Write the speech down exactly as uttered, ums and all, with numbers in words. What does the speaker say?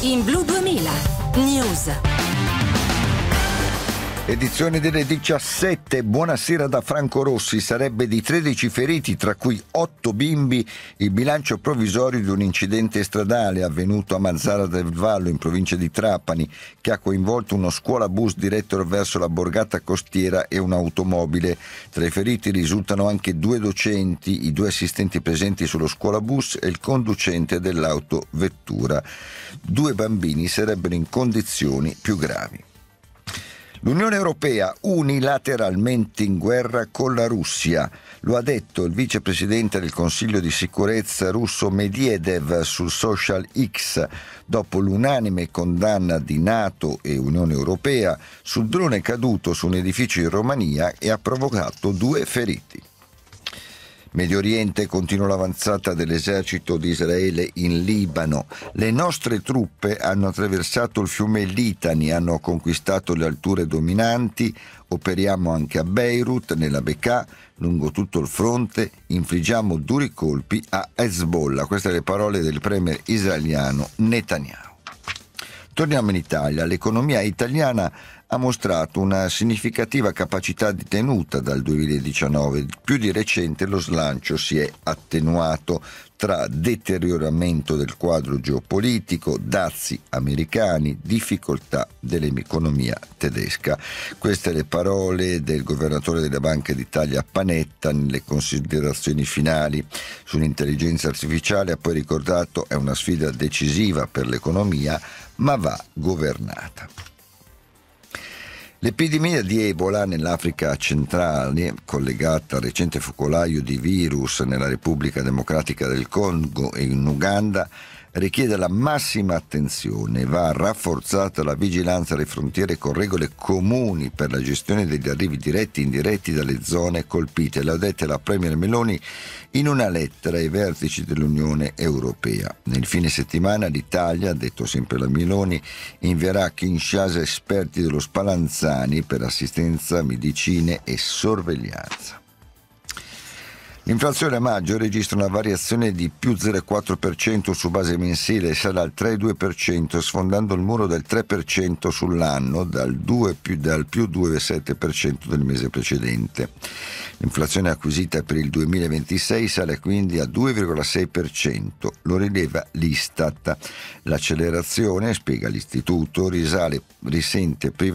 In Blu duemila News. Edizione delle diciassette, buonasera da Franco Rossi. Sarebbe di tredici feriti, tra cui otto bimbi, il bilancio provvisorio di un incidente stradale avvenuto a Mazzara del Vallo, in provincia di Trapani, che ha coinvolto uno scuolabus diretto verso la borgata costiera e un'automobile. Tra i feriti risultano anche due docenti, i due assistenti presenti sullo scuolabus e il conducente dell'autovettura. Due bambini sarebbero in condizioni più gravi. L'Unione Europea unilateralmente in guerra con la Russia, lo ha detto il vicepresidente del Consiglio di sicurezza russo Medvedev sul social X, dopo l'unanime condanna di NATO e Unione Europea sul drone caduto su un edificio in Romania e ha provocato due feriti. Medio Oriente, continua l'avanzata dell'esercito di Israele in Libano. Le nostre truppe hanno attraversato il fiume Litani, hanno conquistato le alture dominanti, operiamo anche a Beirut, nella Bekaa, lungo tutto il fronte, infliggiamo duri colpi a Hezbollah. Queste le parole del premier israeliano Netanyahu. Torniamo in Italia. L'economia italiana ha mostrato una significativa capacità di tenuta dal duemiladiciannove. Più di recente lo slancio si è attenuato tra deterioramento del quadro geopolitico, dazi americani, difficoltà dell'economia tedesca. Queste le parole del governatore della Banca d'Italia Panetta nelle considerazioni finali sull'intelligenza artificiale. Ha poi ricordato: è una sfida decisiva per l'economia, ma va governata. L'epidemia di Ebola nell'Africa centrale, collegata al recente focolaio di virus nella Repubblica Democratica del Congo e in Uganda, richiede la massima attenzione. Va rafforzata la vigilanza alle frontiere con regole comuni per la gestione degli arrivi diretti e indiretti dalle zone colpite. L'ha detta la Premier Meloni in una lettera ai vertici dell'Unione Europea. Nel fine settimana l'Italia, ha detto sempre la Meloni, invierà a Kinshasa esperti dello Spallanzani per assistenza, medicine e sorveglianza. L'inflazione a maggio registra una variazione di più zero virgola quattro per cento su base mensile e sarà al tre virgola due per cento, sfondando il muro del tre per cento sull'anno dal, due più, dal più due virgola sette per cento del mese precedente. L'inflazione acquisita per il duemilaventisei sale quindi a due virgola sei per cento, lo rileva l'Istat. L'accelerazione, spiega l'istituto, risale, risente prima